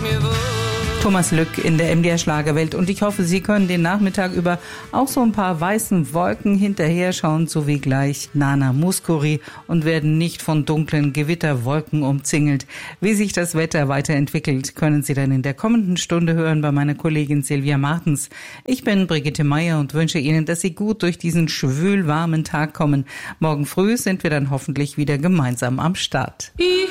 Thomas Lück in der MDR Schlagerwelt und ich hoffe, Sie können den Nachmittag über auch so ein paar weißen Wolken hinterher schauen, so wie gleich Nana Mouskouri und werden nicht von dunklen Gewitterwolken umzingelt. Wie sich das Wetter weiterentwickelt, können Sie dann in der kommenden Stunde hören bei meiner Kollegin Silvia Martens. Ich bin Brigitte Meier und wünsche Ihnen, dass Sie gut durch diesen schwül warmen Tag kommen. Morgen früh sind wir dann hoffentlich wieder gemeinsam am Start.